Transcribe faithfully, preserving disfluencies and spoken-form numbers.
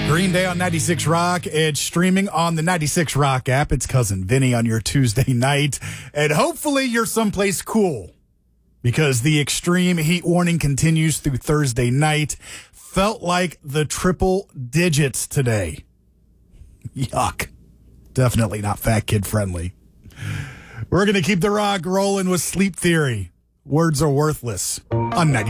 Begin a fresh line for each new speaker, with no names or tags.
Green Day on ninety-six Rock. It's streaming on the ninety-six Rock app. It's Cousin Vinny on your Tuesday night. And hopefully you're someplace cool, because the extreme heat warning continues through Thursday night. Felt like the triple digits today. Yuck. Definitely not fat kid friendly. We're going to keep the rock rolling with Sleep Theory. Words are worthless on ninety-six.